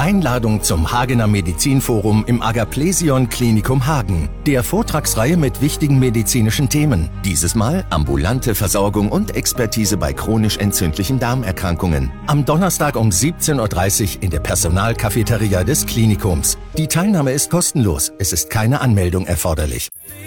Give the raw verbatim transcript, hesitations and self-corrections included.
Einladung zum Hagener Medizinforum im Agaplesion Klinikum Hagen, der Vortragsreihe mit wichtigen medizinischen Themen. Dieses Mal ambulante Versorgung und Expertise bei chronisch entzündlichen Darmerkrankungen. Am Donnerstag um siebzehn Uhr dreißig in der Personalcafeteria des Klinikums. Die Teilnahme ist kostenlos, es ist keine Anmeldung erforderlich.